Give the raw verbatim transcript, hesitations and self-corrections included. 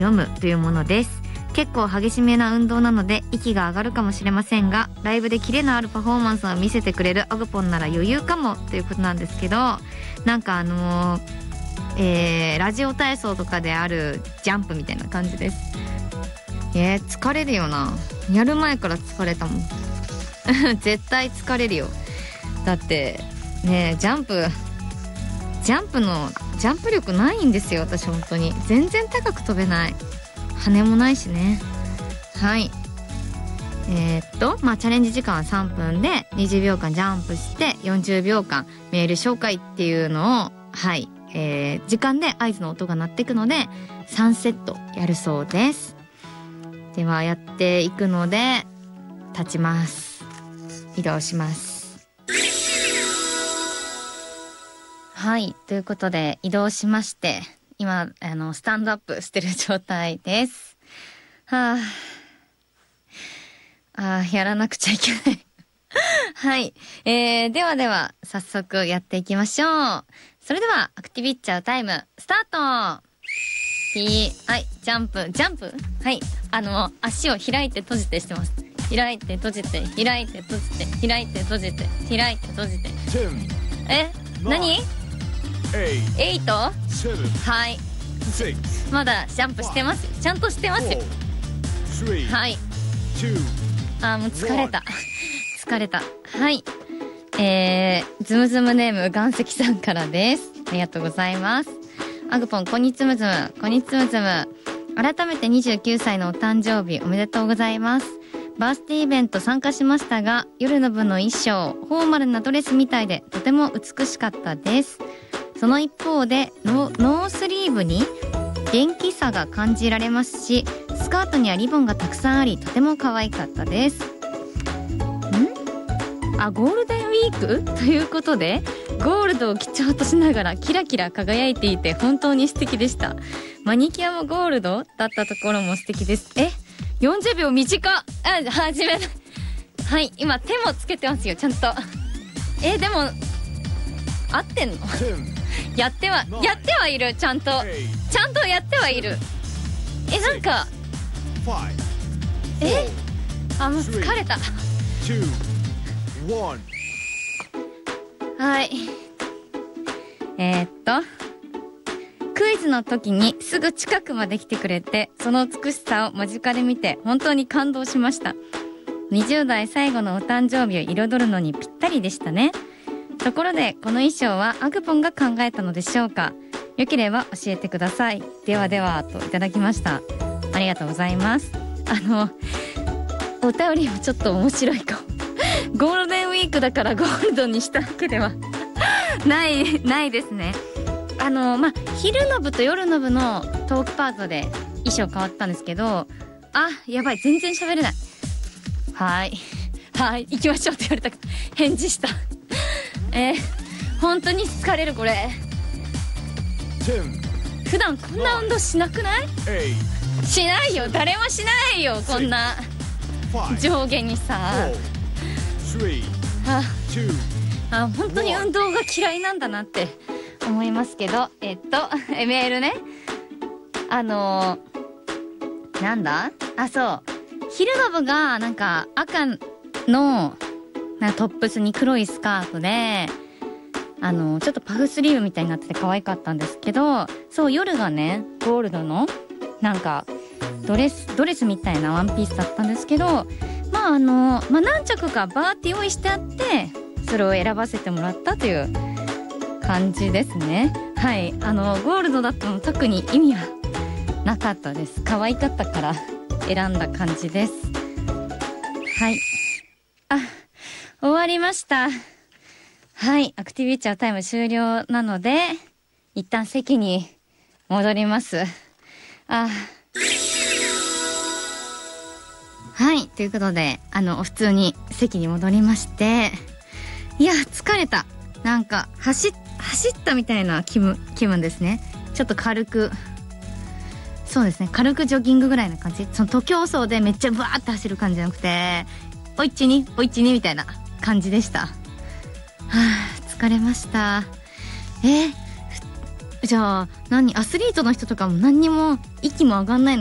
読むというものです。結構激しめな運動なので息が上がるかもしれませんが、ライブでキレのあるパフォーマンスを見せてくれるアグポンなら余裕かもということなんですけど、なんかあのーえー、ラジオ体操とかであるジャンプみたいな感じです。えー、疲れるよな。やる前から疲れたもん絶対疲れるよ。だってね、ジャンプジャンプのジャンプ力ないんですよ私。本当に全然高く飛べない、羽もないしね。はい、えー、っとまあチャレンジ時間はさんぷんでにじゅうびょうかんジャンプしてよんじゅうびょうかんメール紹介っていうのを、はい、えー、時間で合図の音が鳴っていくのでさんセットやるそうです。ではやっていくので立ちます。移動します。はい、ということで移動しまして、今あのスタンドアップしてる状態です。はあ、あーやらなくちゃいけないはい、えー、ではでは早速やっていきましょう。それではアクティビッチャータイムスタート。ピー、はい、ジャンプジャンプ、はい、あの足を開いて閉じてしてます。開いて閉じて開いて閉じて開いて閉じて開いて閉じて。え、何？エイト？はい、まだジャンプしてます。ちゃんとしてますよ。はい、あーもう疲れた疲れた。はい、えー、ズムズムネーム岩石さんからです。ありがとうございます。アグポンこんにつむずむ、こんにつむずむ。改めてにじゅうきゅうさいのお誕生日おめでとうございます。バースデーイベント参加しましたが、夜の部の衣装フォーマルなドレスみたいでとても美しかったです。その一方で ノ, ノースリーブに元気さが感じられますし、スカートにはリボンがたくさんありとても可愛かったです。んあゴールデンウィークということでゴールドを基調としながらキラキラ輝いていて本当に素敵でした。マニキュアもゴールドだったところも素敵です。えよんじゅうびょう短っ。あ始めない。はい、今手もつけてますよちゃんと。えでも合ってんのやってはやってはいる。ちゃんとちゃんとやってはいる。えなんかえあもう疲れた。はい、えー、っとクイズの時にすぐ近くまで来てくれて、その美しさを間近で見て本当に感動しました。にじゅうだい最後のお誕生日を彩るのにぴったりでしたね。ところでこの衣装はアグポンが考えたのでしょうか。よければ教えてください。ではではといただきました。ありがとうございます。あのお便りもちょっと面白いかもゴールデンウィークだからゴールドにしたわけではないないですね。あのまあ昼の部と夜の部のトークパートで衣装変わったんですけど、あやばい全然喋れない。はいはい行きましょうって言われたから返事したえー、本当に疲れるこれ。普段こんな運動しなくない？しないよ誰もしないよこんな上下にさ。ああ本当に運動が嫌いなんだなって思いますけど、えっとメールね、あのー、なんだあそう昼の部がなんか赤のなんかトップスに黒いスカートで、あのー、ちょっとパフスリーブみたいになってて可愛かったんですけど、そう夜がねゴールドのなんかドレスドレスみたいなワンピースだったんですけど、まああのー、まあ何着かバーって用意してあってそれを選ばせてもらったという感じですね。はい、あのゴールドだったの特に意味はなかったです。可愛かったから選んだ感じです。はい、あ終わりました。はい、アクティビチャータイム終了なので一旦席に戻ります。あはい、ということであの普通に席に戻りまして、いや疲れた。なんか走走ったみたいな気分気分ですね。ちょっと軽くそうですね軽くジョギングぐらいな感じ。その徒競走でめっちゃバーって走る感じじゃなくておいっちにおいっちにみたいな感じでした。はあ疲れました。えじゃあ何アスリートの人とかも何にも息も上がんないの